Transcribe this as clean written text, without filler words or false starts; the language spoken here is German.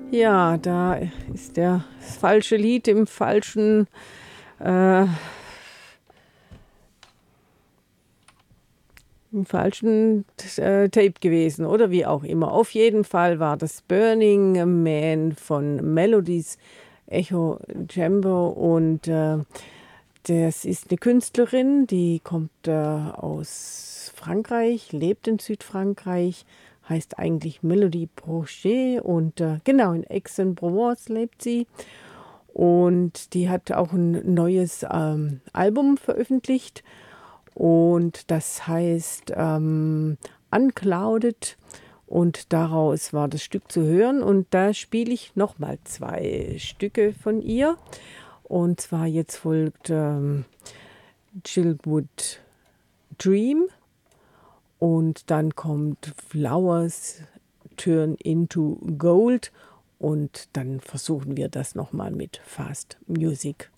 Ja, da ist das falsche Lied äh, im falschen Tape gewesen oder wie auch immer. Auf jeden Fall war das Burning Man von Melodies Echo Chamber und das ist eine Künstlerin, die kommt aus Frankreich, lebt in Südfrankreich, heißt eigentlich Melody Brochet und genau in Aix-en-Provence lebt sie. Und die hat auch ein neues Album veröffentlicht und das heißt Unclouded und daraus war das Stück zu hören und da spiele ich nochmal zwei Stücke von ihr. Und zwar jetzt folgt Childwood Dream und dann kommt Flowers Turn into Gold und dann versuchen wir das nochmal mit Fast Music.